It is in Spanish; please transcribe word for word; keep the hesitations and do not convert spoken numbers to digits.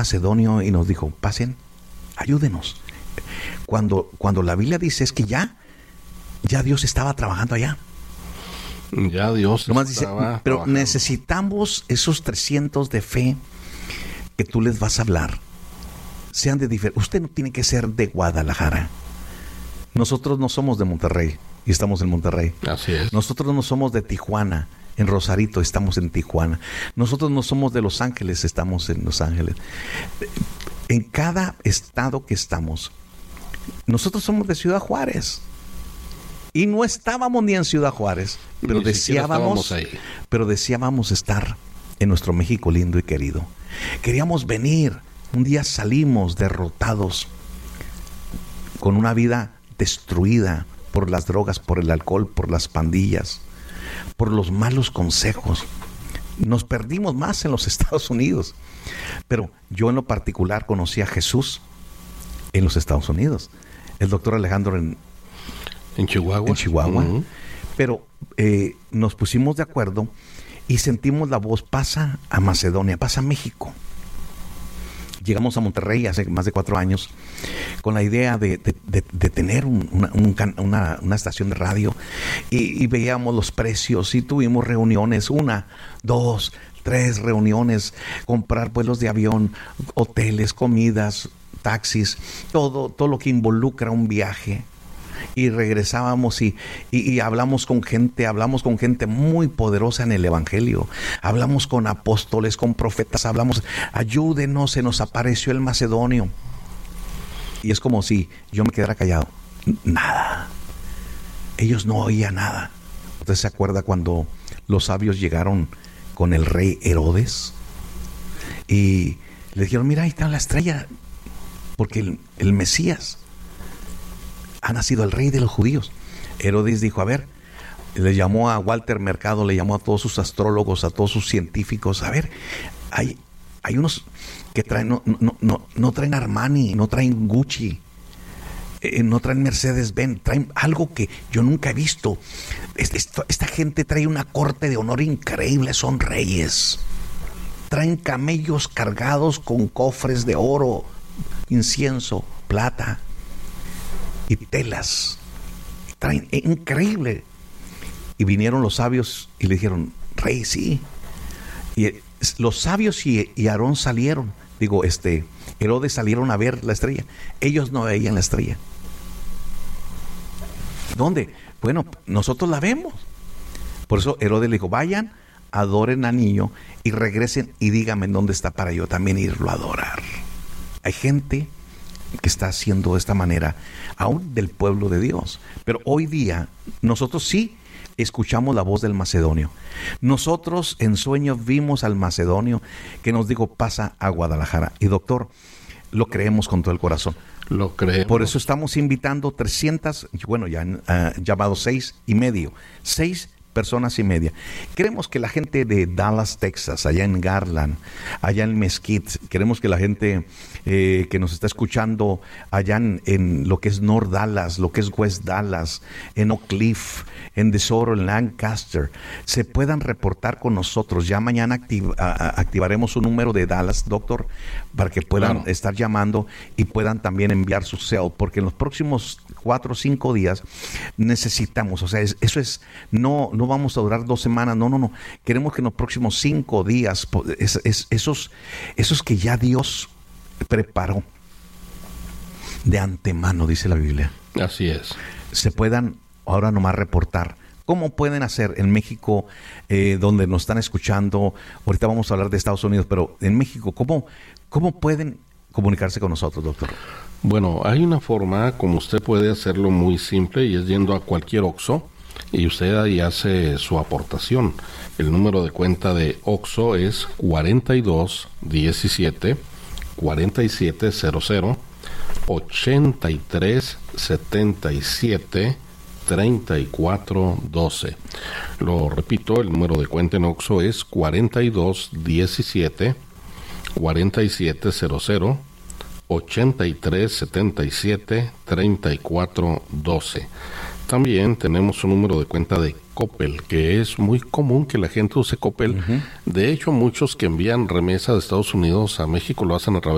macedonio y nos dijo, pasen, ayúdenos. Cuando, cuando la Biblia dice es que ya, ya Dios estaba trabajando allá. Ya Dios Nomás dice, estaba pero trabajando. necesitamos esos trescientos de fe que tú les vas a hablar. Sean de diferente. Usted no tiene que ser de Guadalajara. Nosotros no somos de Monterrey y estamos en Monterrey. Así es. Nosotros no somos de Tijuana, en Rosarito estamos en Tijuana. Nosotros no somos de Los Ángeles, estamos en Los Ángeles. En cada estado que estamos, nosotros somos de Ciudad Juárez. Y no estábamos ni en Ciudad Juárez, pero Ni siquiera deseábamos, estábamos ahí. pero deseábamos estar en nuestro México lindo y querido. Queríamos venir. Un día salimos derrotados, con una vida destruida por las drogas, por el alcohol, por las pandillas, por los malos consejos. Nos perdimos más en los Estados Unidos. Pero yo en lo particular conocí a Jesús en los Estados Unidos. El doctor Alejandro en, En Chihuahua. en Chihuahua. Uh-huh. Pero eh, nos pusimos de acuerdo y sentimos la voz, pasa a Macedonia, pasa a México. Llegamos a Monterrey hace más de cuatro años con la idea de, de, de, de tener un, una, un can, una, una estación de radio y, y veíamos los precios y tuvimos reuniones, una, dos, tres reuniones, comprar vuelos de avión, hoteles, comidas, taxis, todo, todo lo que involucra un viaje. Y regresábamos y, y, y hablamos con gente, hablamos con gente muy poderosa en el Evangelio. Hablamos con apóstoles, con profetas, hablamos, ayúdenos, se nos apareció el macedonio. Y es como si yo me quedara callado. Nada. Ellos no oían nada. ¿Usted se acuerda cuando los sabios llegaron con el rey Herodes? Y le dijeron, mira, ahí está la estrella, porque el, el Mesías ha nacido el rey de los judíos. Herodes dijo, a ver, le llamó a Walter Mercado, le llamó a todos sus astrólogos, a todos sus científicos, a ver, hay, hay unos que traen, no, no, no, no traen Armani, no traen Gucci, eh, no traen Mercedes-Benz, traen algo que yo nunca he visto. Esta, esta gente trae una corte de honor increíble, son reyes. Traen camellos cargados con cofres de oro, incienso, plata y telas. Traen, eh, increíble. Y vinieron los sabios y le dijeron, rey, sí. Y eh, los sabios y, y Aarón salieron, digo, este, Herodes salieron a ver la estrella. Ellos no veían la estrella. ¿Dónde? Bueno, nosotros la vemos. Por eso Herodes le dijo, vayan, adoren al niño y regresen y díganme dónde está para yo también irlo a adorar. Hay gente que está haciendo de esta manera, aún del pueblo de Dios. Pero hoy día, nosotros sí escuchamos la voz del macedonio. Nosotros en sueños vimos al macedonio que nos dijo, pasa a Guadalajara. Y doctor, lo creemos con todo el corazón. Lo creemos. Por eso estamos invitando trescientas, bueno, ya han uh, llamado seis y medio, seis personas y media. Queremos que la gente de Dallas, Texas, allá en Garland, allá en Mesquite, queremos que la gente eh, que nos está escuchando allá en, en lo que es North Dallas, lo que es West Dallas, en Oak Cliff, en DeSoto, en Lancaster, se puedan reportar con nosotros. Ya mañana activ- a, a, activaremos un número de Dallas, doctor, para que puedan Claro. estar llamando y puedan también enviar su cel, porque en los próximos cuatro o cinco días necesitamos, o sea, es, eso es, no, no vamos a durar dos semanas, no, no, no, queremos que en los próximos cinco días, es, es, esos, esos que ya Dios preparó de antemano, dice la Biblia, Así es. se puedan ahora nomás reportar. ¿Cómo pueden hacer en México, eh, donde nos están escuchando? Ahorita vamos a hablar de Estados Unidos, pero en México, ¿cómo, cómo pueden comunicarse con nosotros, doctor? Bueno, hay una forma como usted puede hacerlo muy simple y es yendo a cualquier Oxxo y usted ahí hace su aportación. El número de cuenta de Oxxo es cuarenta y dos diecisiete cuarenta y siete cero cero ochenta y tres setenta y siete treinta y cuatro doce. Lo repito, el número de cuenta en Oxxo es cuarenta y dos diecisiete cuarenta y siete cero cero ochenta y tres setenta y siete treinta y cuatro doce. También tenemos un número de cuenta de Coppel, que es muy común que la gente use Coppel. Uh-huh. De hecho, muchos que envían remesas de Estados Unidos a México lo hacen a través